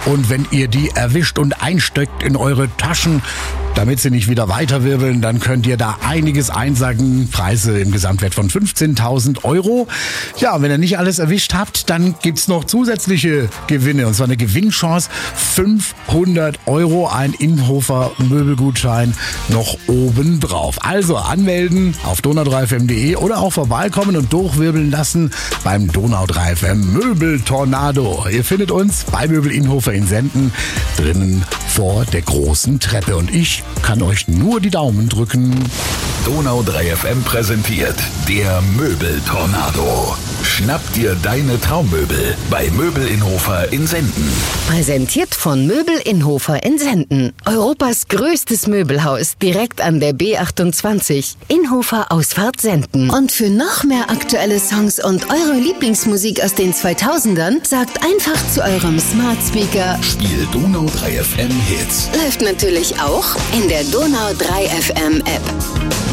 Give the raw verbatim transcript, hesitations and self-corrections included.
Und wenn ihr die erwischt und einsteckt in eure Taschen, damit sie nicht wieder weiterwirbeln, dann könnt ihr da einiges einsacken. Preise im Gesamtwert von fünfzehntausend Euro. Ja, wenn ihr nicht alles erwischt habt, dann gibt's noch zusätzliche Gewinne. Und zwar eine Gewinnchance, fünfhundert Euro, ein Inhofer Möbelgutschein noch oben drauf. Also anmelden auf donau drei f m punkt de oder auch vorbeikommen und durchwirbeln lassen beim Donau drei F M Möbeltornado. Ihr findet uns bei Möbel Inhofer in Senden, drinnen vor der großen Treppe. Und ich kann euch nur die Daumen drücken. Donau drei F M präsentiert der Möbeltornado. Schnapp dir deine Traummöbel bei Möbel Inhofer in Senden. Präsentiert von Möbel Inhofer in Senden. Europas größtes Möbelhaus direkt an der B achtundzwanzig. Inhofer Ausfahrt Senden. Und für noch mehr aktuelle Songs und eure Lieblingsmusik aus den zweitausendern, sagt einfach zu eurem Smart Speaker: Spiel Donau drei F M Hits. Läuft natürlich auch in der Donau drei F M App.